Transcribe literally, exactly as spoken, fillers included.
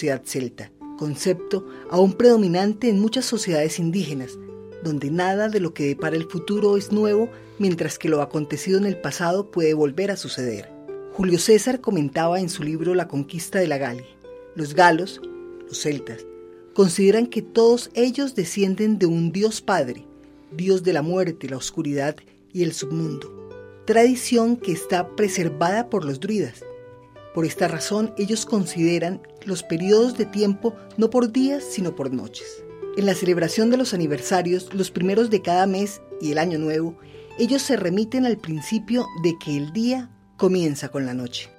sociedad celta, concepto aún predominante en muchas sociedades indígenas, donde nada de lo que depara el futuro es nuevo, mientras que lo acontecido en el pasado puede volver a suceder. Julio César comentaba en su libro La conquista de la Galia: los galos, los celtas, consideran que todos ellos descienden de un Dios Padre, Dios de la muerte, la oscuridad y el submundo, tradición que está preservada por los druidas. Por esta razón, ellos consideran los periodos de tiempo no por días, sino por noches. En la celebración de los aniversarios, los primeros de cada mes y el año nuevo, ellos se remiten al principio de que el día comienza con la noche.